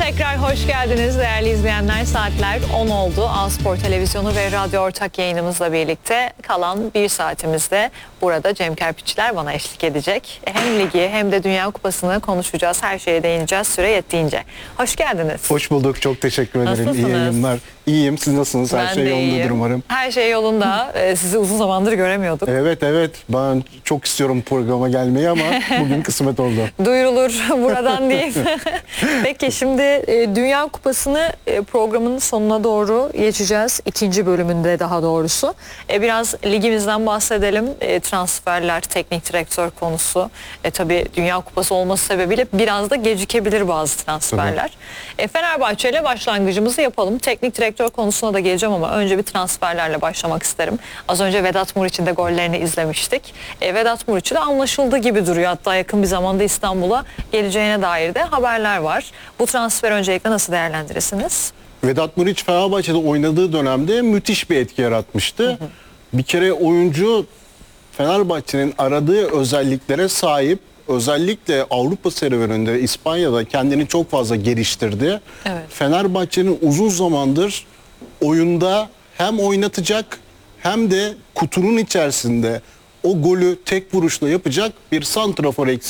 Tekrar hoş geldiniz değerli izleyenler. Saatler 10 oldu. A-Spor Televizyonu ve radyo ortak yayınımızla birlikte kalan bir saatimizde burada Cem Kerpiççiler bana eşlik edecek. Hem ligi hem de Dünya Kupası'nı konuşacağız. Her şeye değineceğiz süre yettiğince. Hoş geldiniz. Hoş bulduk. Çok teşekkür ederim. Nasılsınız? İyi yayınlar. İyiyim. Siz nasılsınız? Her Ben şey de yolundadır iyiyim. umarım. Her şey yolunda. Sizi uzun zamandır göremiyorduk. Evet. Ben çok istiyorum programa gelmeyi ama bugün kısmet oldu. Duyurulur buradan değil. Peki şimdi Dünya Kupası'nı programın sonuna doğru geçeceğiz. İkinci bölümünde daha doğrusu. Biraz ligimizden bahsedelim. Transferler, teknik direktör konusu. Tabii Dünya Kupası olması sebebiyle biraz da gecikebilir bazı transferler. Fenerbahçe ile başlangıcımızı yapalım. Teknik direktör konusuna da geleceğim ama önce bir transferlerle başlamak isterim. Az önce Vedat Muriç'in de gollerini izlemiştik. Vedat Muriç'le de anlaşıldı gibi duruyor. Hatta yakın bir zamanda İstanbul'a geleceğine dair de haberler var. Bu transfer öncelikle nasıl değerlendirirsiniz? Vedat Muriç Fenerbahçe'de oynadığı dönemde müthiş bir etki yaratmıştı. Bir kere oyuncu Fenerbahçe'nin aradığı özelliklere sahip. Özellikle Avrupa serüveninde İspanya'da kendini çok fazla geliştirdi. Evet. Fenerbahçe'nin uzun zamandır oyunda hem oynatacak hem de kutunun içerisinde o golü tek vuruşla yapacak bir santrafor